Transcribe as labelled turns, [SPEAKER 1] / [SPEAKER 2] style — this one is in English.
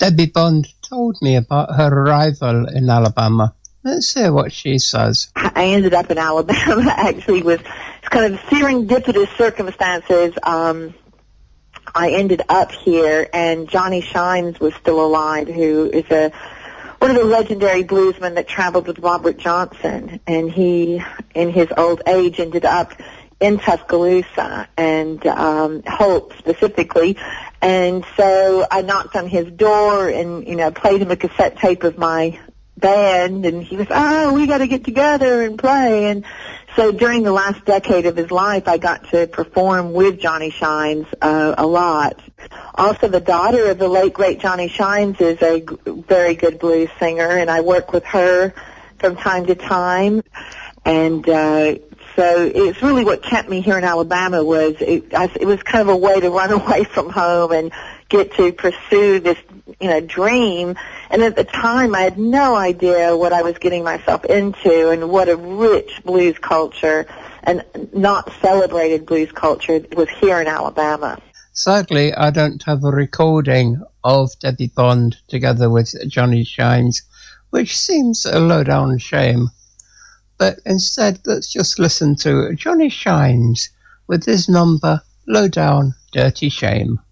[SPEAKER 1] Debbie Bond told me about her arrival in Alabama. Let's hear what she says.
[SPEAKER 2] I ended up in Alabama, actually, with kind of serendipitous circumstances. I ended up here, and Johnny Shines was still alive, who is one of the legendary bluesmen that traveled with Robert Johnson, and he, in his old age, ended up in Tuscaloosa, and Holt specifically. And so I knocked on his door and, played him a cassette tape of my band, and he was, we got to get together and play. And so during the last decade of his life, I got to perform with Johnny Shines a lot. Also, the daughter of the late, great Johnny Shines is a very good blues singer, and I work with her from time to time. And so it's really what kept me here in Alabama was it was kind of a way to run away from home and get to pursue this, dream. And at the time, I had no idea what I was getting myself into and what a rich blues culture and not celebrated blues culture was here in Alabama.
[SPEAKER 1] Sadly, I don't have a recording of Debbie Bond together with Johnny Shines, which seems a low-down shame. But instead, let's just listen to Johnny Shines with his number, Low Down Dirty Shame.